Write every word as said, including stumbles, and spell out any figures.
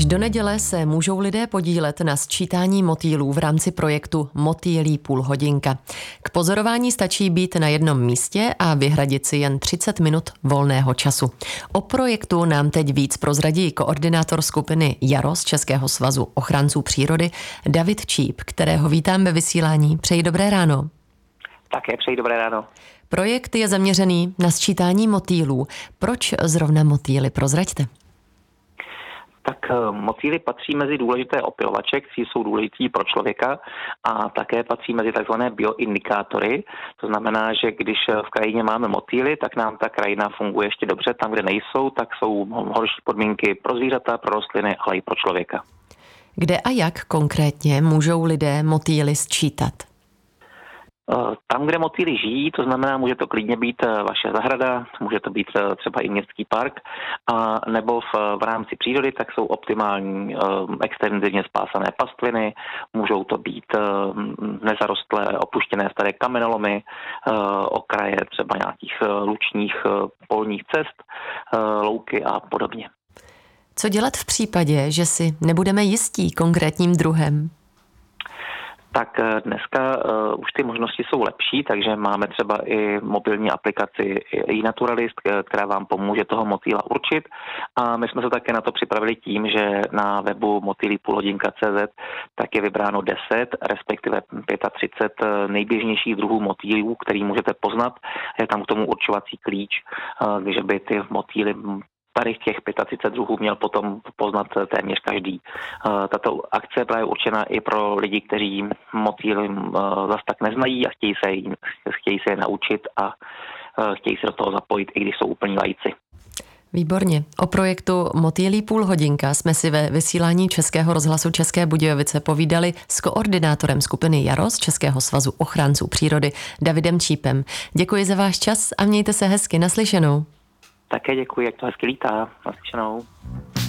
Až do neděle se můžou lidé podílet na sčítání motýlů v rámci projektu Motýlí půlhodinka. K pozorování stačí být na jednom místě a vyhradit si jen třicet minut volného času. O projektu nám teď víc prozradí koordinátor skupiny Jaro z Českého svazu ochránců přírody David Číp, kterého vítám ve vysílání. Přeji dobré ráno. Také přeji dobré ráno. Projekt je zaměřený na sčítání motýlů. Proč zrovna motýly? Prozraďte. Tak motýly patří mezi důležité opylovače, kteří jsou důležitý pro člověka, a také patří mezi tzv. Bioindikátory. To znamená, že když v krajině máme motýly, tak nám ta krajina funguje ještě dobře. Tam, kde nejsou, tak jsou horší podmínky pro zvířata, pro rostliny, ale i pro člověka. Kde a jak konkrétně můžou lidé motýly sčítat? Tam, kde motýly žijí, to znamená, může to klidně být vaše zahrada, může to být třeba i městský park, a nebo v, v rámci přírody, tak jsou optimální extenzivně spásané pastviny, můžou to být nezarostlé, opuštěné staré kamenolomy, okraje třeba nějakých lučních polních cest, louky a podobně. Co dělat v případě, že si nebudeme jistí konkrétním druhem? Tak dneska uh, už ty možnosti jsou lepší, takže máme třeba i mobilní aplikaci iNaturalist, která vám pomůže toho motýla určit. A my jsme se také na to připravili tím, že na webu motýlí půlhodinka tečka cé zet tak je vybráno deset, respektive třicet pět nejběžnějších druhů motýlů, který můžete poznat. Je tam k tomu určovací klíč, uh, když by ty motýly tady těch třicet pět druhů měl potom poznat téměř každý. Tato akce je právě určena i pro lidi, kteří motýly zas tak neznají a chtějí se, chtějí se je naučit a chtějí se do toho zapojit, i když jsou úplní laici. Výborně. O projektu Motýlí půlhodinka jsme si ve vysílání Českého rozhlasu České Budějovice povídali s koordinátorem skupiny Jaro z Českého svazu ochránců přírody Davidem Čípem. Děkuji za váš čas a mějte se hezky. Naslyšenou. Také děkuji, jak to hezky lítá. Naslyšenou.